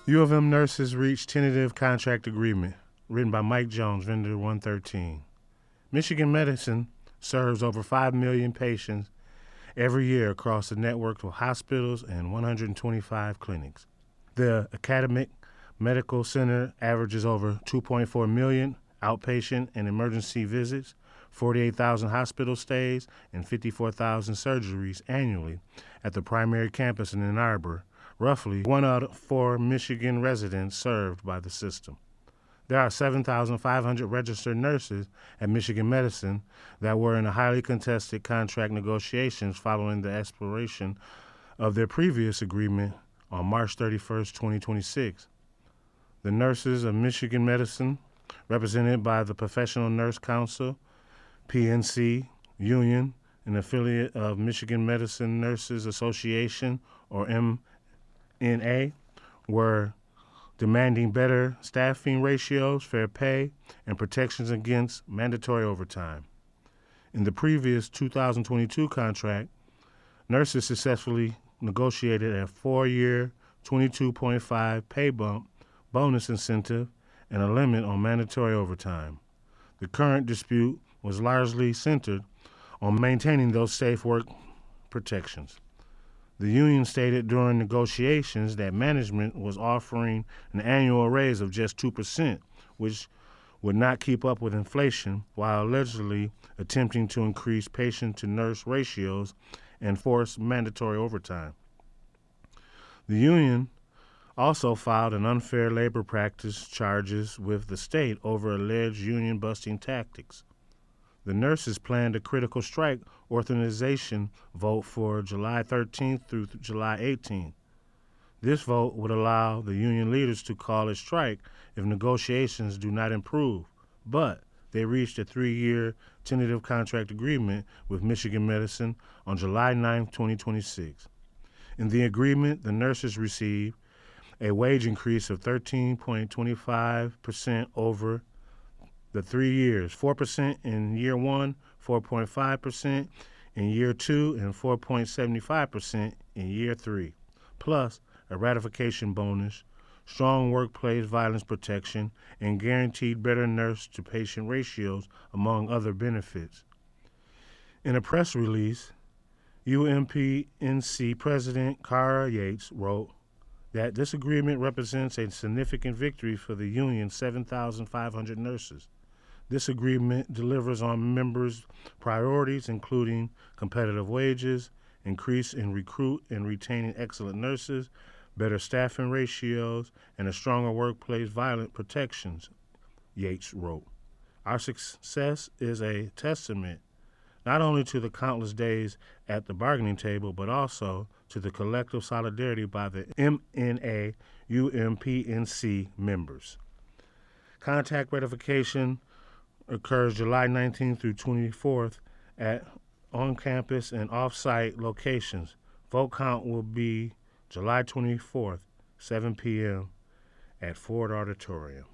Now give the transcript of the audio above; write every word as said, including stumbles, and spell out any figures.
U of M nurses reached tentative contract agreement, written by Mike Jones, vendor one thirteen. Michigan Medicine serves over five million patients every year across a network of hospitals and one hundred twenty-five clinics. The Academic Medical Center averages over two point four million outpatient and emergency visits, forty-eight thousand hospital stays, and fifty-four thousand surgeries annually at the primary campus in Ann Arbor, roughly one out of four Michigan residents served by the system. There are seven thousand five hundred registered nurses at Michigan Medicine that were in a highly contested contract negotiations following the expiration of their previous agreement on March thirty-first, twenty twenty-six. The nurses of Michigan Medicine, represented by the Professional Nurse Council, P N C, union, an affiliate of Michigan Medicine Nurses Association, or M N A, were demanding better staffing ratios, fair pay, and protections against mandatory overtime. In the previous two thousand twenty-two contract, nurses successfully negotiated a four-year, twenty-two point five pay bump, bonus incentive, and a limit on mandatory overtime. The current dispute was largely centered on maintaining those safe work protections. The union stated during negotiations that management was offering an annual raise of just two percent, which would not keep up with inflation, while allegedly attempting to increase patient-to-nurse ratios and force mandatory overtime. The union also filed an unfair labor practice charges with the state over alleged union-busting tactics. The nurses planned a critical strike authorization vote for July thirteenth through July eighteenth. This vote would allow the union leaders to call a strike if negotiations do not improve, but they reached a three-year tentative contract agreement with Michigan Medicine on July ninth, twenty twenty-six. In the agreement, the nurses received a wage increase of thirteen point two five percent over the three years, four percent in year one, four point five percent in year two, and four point seven five percent in year three, plus a ratification bonus, strong workplace violence protection, and guaranteed better nurse-to-patient ratios, among other benefits. In a press release, U M P N C President Cara Yates wrote that this agreement represents a significant victory for the union's seven thousand five hundred nurses. This agreement delivers on members' priorities, including competitive wages, increase in recruit and retaining excellent nurses, better staffing ratios, and a stronger workplace violence protections, Yates wrote. Our success is a testament not only to the countless days at the bargaining table, but also to the collective solidarity by the M N A U M P N C members. Contract ratification occurs July nineteenth through twenty-fourth at on-campus and off-site locations. Vote count will be July twenty-fourth, seven p.m. at Ford Auditorium.